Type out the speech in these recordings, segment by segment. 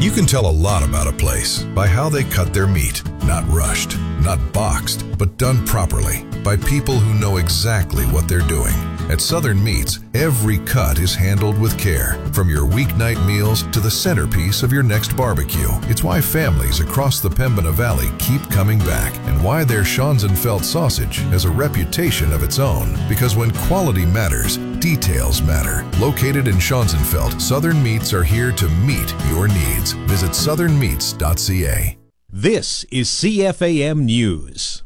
You can tell a lot about a place by how they cut their meat. Not rushed, not boxed, but done properly by people who know exactly what they're doing. At Southern Meats, every cut is handled with care, from your weeknight meals to the centerpiece of your next barbecue. It's why families across the Pembina Valley keep coming back, and why their Schonzenfeld sausage has a reputation of its own. Because when quality matters, details matter. Located in Schonzenfeld, Southern Meats are here to meet your needs. Visit southernmeats.ca. This is CFAM News.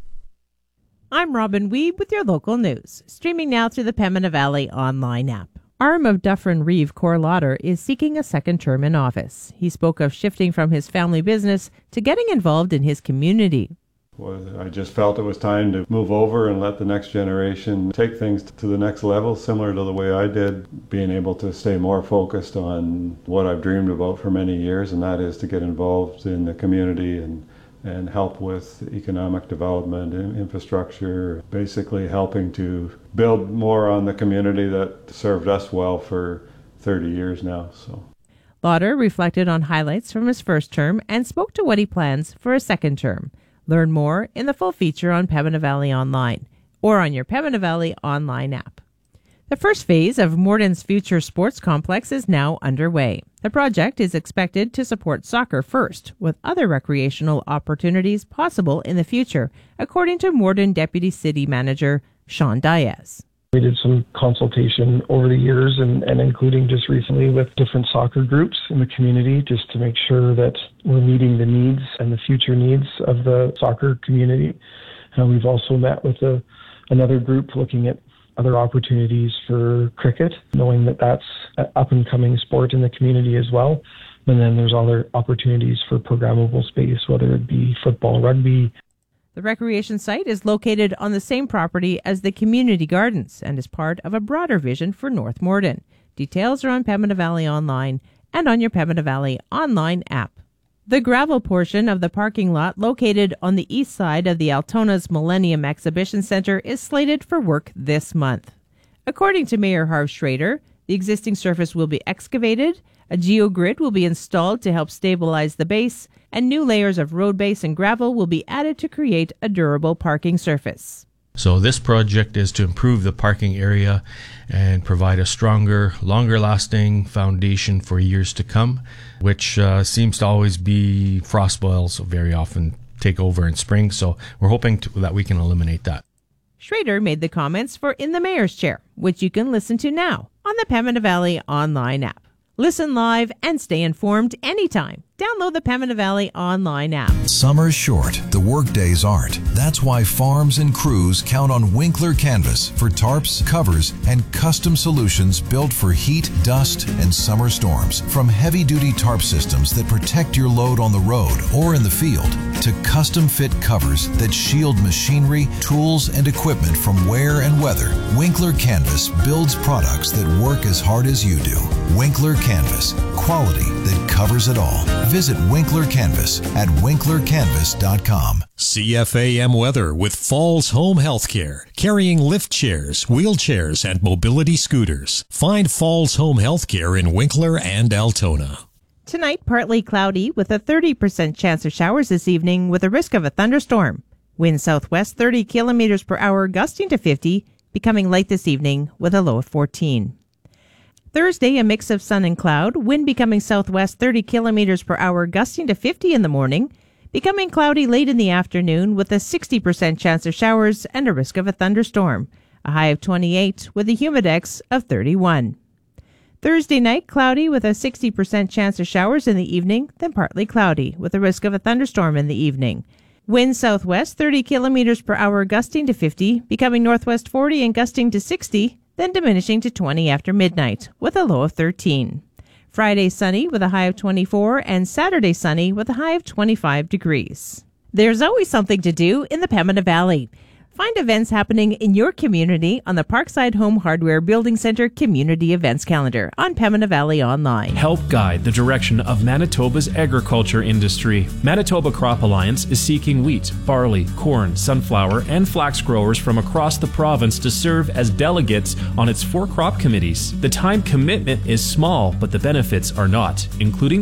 I'm Robin Weeb with your local news, streaming now through the Pembina Valley online app. Arm of Dufferin Reeve Cor Lauder is seeking a second term in office. He spoke of shifting from his family business to getting involved in his community. Well, I just felt it was time to move over and let the next generation take things to the next level, similar to the way I did, being able to stay more focused on what I've dreamed about for many years, and that is to get involved in the community and help with economic development and infrastructure, basically helping to build more on the community that served us well for 30 years now. So, Lauder reflected on highlights from his first term and spoke to what he plans for a second term. Learn more in the full feature on Pembina Valley Online or on your Pembina Valley Online app. The first phase of Morden's future sports complex is now underway. The project is expected to support soccer first, with other recreational opportunities possible in the future, according to Morden Deputy City Manager Sean Diaz. We did some consultation over the years and including just recently with different soccer groups in the community, just to make sure that we're meeting the needs and the future needs of the soccer community. We've also met with another group looking at other opportunities for cricket, knowing that that's an up-and-coming sport in the community as well. And then there's other opportunities for programmable space, whether it be football, rugby. The recreation site is located on the same property as the community gardens and is part of a broader vision for North Morden. Details are on Pembina Valley Online and on your Pembina Valley Online app. The gravel portion of the parking lot located on the east side of the Altona's Millennium Exhibition Centre is slated for work this month. According to Mayor Harv Schrader, the existing surface will be excavated, a geogrid will be installed to help stabilize the base, and new layers of road base and gravel will be added to create a durable parking surface. So this project is to improve the parking area and provide a stronger, longer-lasting foundation for years to come, which seems to always be frost boils very often take over in spring. So we're hoping that we can eliminate that. Schrader made the comments for In the Mayor's Chair, which you can listen to now on the Pembina Valley Online app. Listen live and stay informed anytime. Download the Pembina Valley Online app. Summer's short, the work days aren't. That's why farms and crews count on Winkler Canvas for tarps, covers, and custom solutions built for heat, dust, and summer storms. From heavy-duty tarp systems that protect your load on the road or in the field, to custom-fit covers that shield machinery, tools, and equipment from wear and weather, Winkler Canvas builds products that work as hard as you do. Winkler Canvas, quality that covers it all. Visit Winkler Canvas at winklercanvas.com. CFAM weather with Falls Home Healthcare, carrying lift chairs, wheelchairs, and mobility scooters. Find Falls Home Healthcare in Winkler and Altona. Tonight, partly cloudy with a 30% chance of showers this evening with a risk of a thunderstorm. Wind southwest 30 kilometers per hour, gusting to 50, becoming light this evening with a low of 14. Thursday, a mix of sun and cloud, wind becoming southwest 30 kilometers per hour, gusting to 50 in the morning, becoming cloudy late in the afternoon with a 60% chance of showers and a risk of a thunderstorm, a high of 28 with a humidex of 31. Thursday night, cloudy with a 60% chance of showers in the evening, then partly cloudy with a risk of a thunderstorm in the evening. Wind southwest 30 kilometers per hour, gusting to 50, becoming northwest 40 and gusting to 60, then diminishing to 20 after midnight, with a low of 13. Friday sunny with a high of 24, and Saturday sunny with a high of 25 degrees. There's always something to do in the Pembina Valley. Find events happening in your community on the Parkside Home Hardware Building Center Community Events Calendar on Pembina Valley Online. Help guide the direction of Manitoba's agriculture industry. Manitoba Crop Alliance is seeking wheat, barley, corn, sunflower, and flax growers from across the province to serve as delegates on its 4 crop committees. The time commitment is small, but the benefits are not, including